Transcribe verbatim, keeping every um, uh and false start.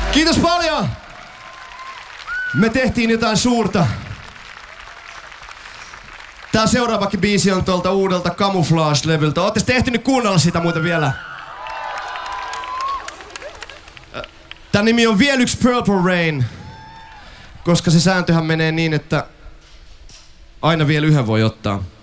Kiitos paljon! Me tehtiin jotain suurta. Tää seuraavakin biisi on tuolta uudelta Camouflage-levyltä. Ootte ehtinyt kuunnella sitä muuten vielä? Tän nimi on Vielä yksi Purple Rain, koska se sääntöhän menee niin, että aina vielä yhden voi ottaa.